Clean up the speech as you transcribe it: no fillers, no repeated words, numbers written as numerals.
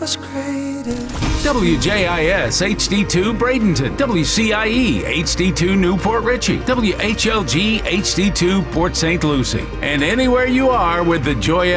was created. WJIS HD2 Bradenton, WCIE HD2 Newport Richey, WHLG HD2 Port St. Lucie, and anywhere you are with the Joy